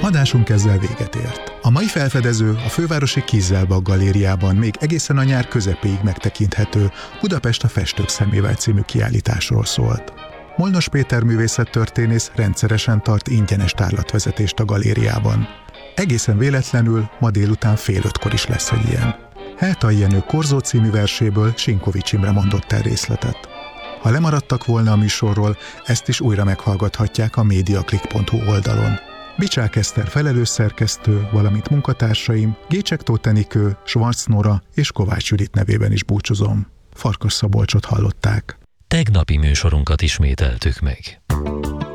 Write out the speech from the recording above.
Adásunk ezzel véget ért. A mai felfedező a fővárosi Kizzelbak galériában még egészen a nyár közepéig megtekinthető Budapest a festők szemével című kiállításról szólt. Molnos Péter művészettörténész rendszeresen tart ingyenes tárlatvezetést a galériában. Egészen véletlenül ma délután 4:30 is lesz egy ilyen. Heltai Jenő Korzó című verséből Sinkovics Imre mondott el részletet. Ha lemaradtak volna a műsorról, ezt is újra meghallgathatják a mediaclick.hu oldalon. Bicsák Eszter felelős szerkesztő, valamint munkatársaim Gécsek Tóth Enikő, Schwarz Nóra és Kovács Judit nevében is búcsúzom. Farkas Szabolcsot hallották. Tegnapi műsorunkat ismételtük meg.